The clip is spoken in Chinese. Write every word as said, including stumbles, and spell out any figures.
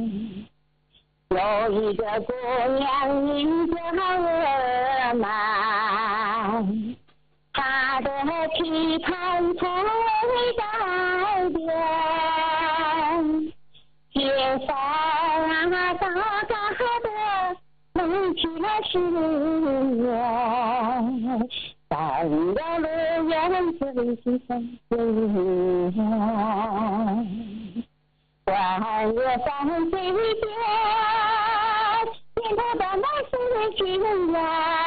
有一个姑娘名叫娥曼，她的期盼从未改变，街上啊高高的隆起了誓言，三个路远最心相随，万月山水间，念头的那是情缘。